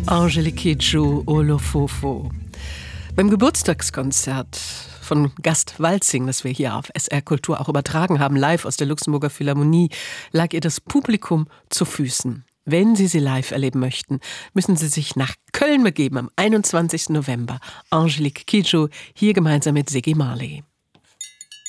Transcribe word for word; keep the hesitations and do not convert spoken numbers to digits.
Angelique Kidjo, Olofofo. Beim Geburtstagskonzert von Gast Walzing, das wir hier auf S R Kultur auch übertragen haben, live aus der Luxemburger Philharmonie, lag ihr das Publikum zu Füßen. Wenn Sie sie live erleben möchten, müssen Sie sich nach Köln begeben am einundzwanzigsten November. Angelique Kidjo, hier gemeinsam mit Ziggy Marley.